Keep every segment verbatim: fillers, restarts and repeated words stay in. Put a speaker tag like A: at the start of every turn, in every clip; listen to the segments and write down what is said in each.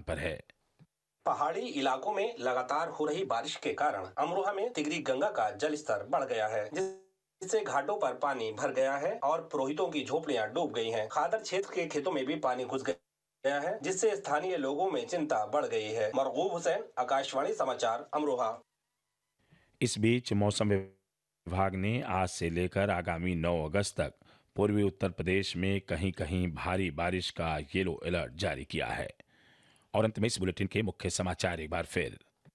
A: पर है।
B: पहाड़ी इलाकों में लगातार हो रही बारिश के कारण अमरोहा में तिगरी गंगा का जल स्तर बढ़ गया है, जिससे घाटों पर पानी भर गया है और पुरोहितों की झोपड़ियां डूब गई हैं। खादर क्षेत्र के खेतों में भी पानी घुस गया है, जिससे स्थानीय लोगों में चिंता बढ़ गई है। मरगूब हुसैन, आकाशवाणी समाचार, अमरोहा।
A: इस बीच मौसम विभाग ने आज से लेकर आगामी नौ अगस्त तक पूर्वी उत्तर प्रदेश में कहीं कहीं भारी बारिश का येलो अलर्ट जारी किया है। और अंत में इस बुलेटिन के मुख्य समाचार एक बार फिर।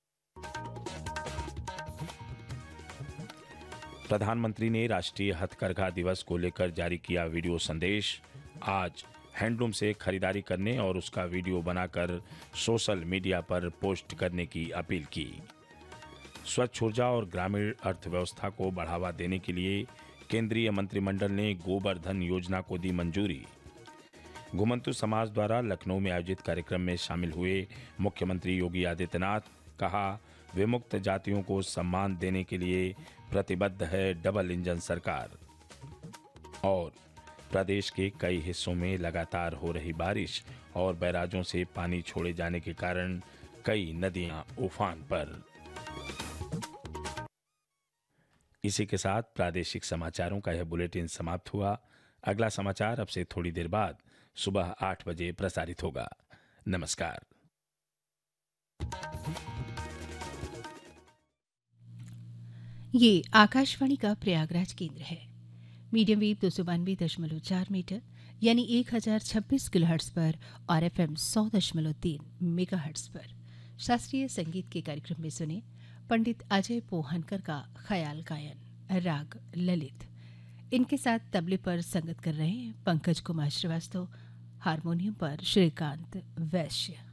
A: प्रधानमंत्री ने राष्ट्रीय हथकरघा दिवस को लेकर जारी किया वीडियो संदेश। आज हैंडलूम से खरीदारी करने और उसका वीडियो बनाकर सोशल मीडिया पर पोस्ट करने की अपील की। स्वच्छ ऊर्जा और ग्रामीण अर्थव्यवस्था को बढ़ावा देने के लिए केंद्रीय मंत्रिमंडल ने गोबर धन योजना को दी मंजूरी। घुमंतु समाज द्वारा लखनऊ में आयोजित कार्यक्रम में शामिल हुए मुख्यमंत्री योगी आदित्यनाथ, कहा विमुक्त जातियों को सम्मान देने के लिए प्रतिबद्ध है डबल इंजन सरकार। और प्रदेश के कई हिस्सों में लगातार हो रही बारिश और बैराजों से पानी छोड़े जाने के कारण कई नदियां उफान पर। इसी के साथ प्रादेशिक समाचारों का यह बुलेटिन समाप्त हुआ। अगला समाचार अब से थोड़ी देर बाद सुबह आठ बजे प्रसारित होगा। नमस्कार।
C: ये आकाशवाणी का प्रयागराज केंद्र है। मीडियम वेव दो सौ बानवे दशमलव चार मीटर यानी एक हजार छब्बीस किलोहर्ट्ज पर और एफ एम सौ दशमलव तीन मेगा हर्ट्ज पर शास्त्रीय संगीत के कार्यक्रम में सुने पंडित अजय पोहनकर का ख्याल गायन राग ललित। इनके साथ तबले पर संगत कर रहे हैं पंकज कुमार श्रीवास्तव, हारमोनियम पर श्रीकांत वैश्य।